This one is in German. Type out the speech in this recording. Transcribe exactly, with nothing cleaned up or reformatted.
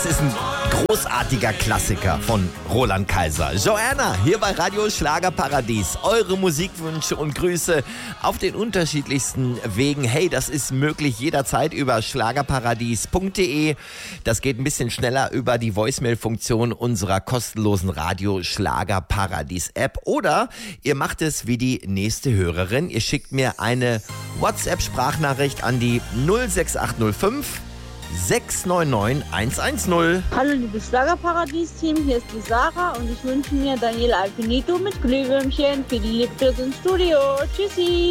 ist ein großartiger Klassiker von Roland Kaiser. Joanna, hier bei Radio Schlagerparadies. Eure Musikwünsche und Grüße auf den unterschiedlichsten Wegen. Hey, das ist möglich jederzeit über schlagerparadies punkt de. Das geht ein bisschen schneller über die Voicemail-Funktion unserer kostenlosen Radio Schlagerparadies App. Oder ihr macht es wie die nächste Hörerin. Ihr schickt mir eine WhatsApp-Sprachnachricht an die null sechs acht null fünf sechs neun neun eins eins null. Hallo liebes Schlagerparadies-Team, hier ist die Sarah und ich wünsche mir Daniela Alfinito mit Glühwürmchen für die Liebes ins Studio. Tschüssi!